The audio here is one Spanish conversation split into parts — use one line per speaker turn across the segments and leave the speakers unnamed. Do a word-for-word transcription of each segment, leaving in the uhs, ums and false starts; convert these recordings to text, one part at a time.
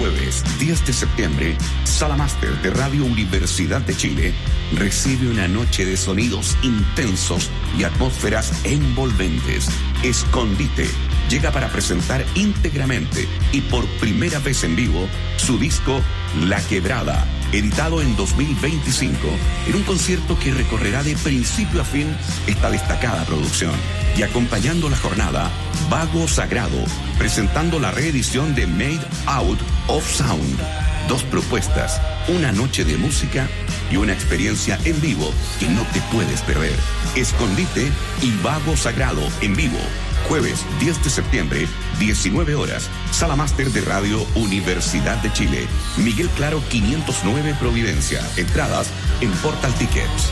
jueves diez de septiembre, Sala Máster de Radio Universidad de Chile recibe una noche de sonidos intensos y atmósferas envolventes. Escondite llega para presentar íntegramente y por primera vez en vivo su disco La Quebrada, editado en dos mil veinticinco, en un concierto que recorrerá de principio a fin esta destacada producción. Y acompañando la jornada, Vago Sagrado, presentando la reedición de Made Out of Sound. Dos propuestas, una noche de música y una experiencia en vivo que no te puedes perder. Escondite y Vago Sagrado en vivo. Jueves diez de septiembre, diecinueve horas, Sala Máster de Radio Universidad de Chile. Miguel Claro quinientos nueve Providencia. Entradas en Portal Tickets.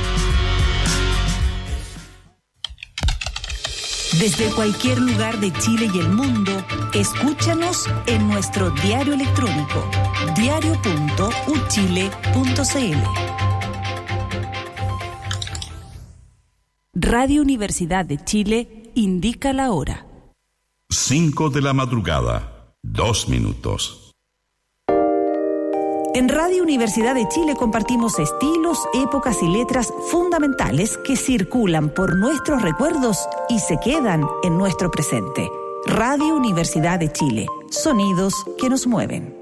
Desde cualquier lugar de Chile y el mundo, escúchanos en nuestro diario electrónico, diario punto u chile punto c l. Radio Universidad de Chile indica la hora.
Cinco de la madrugada, dos minutos.
En Radio Universidad de Chile compartimos estilos, épocas y letras fundamentales que circulan por nuestros recuerdos y se quedan en nuestro presente. Radio Universidad de Chile, sonidos que nos mueven.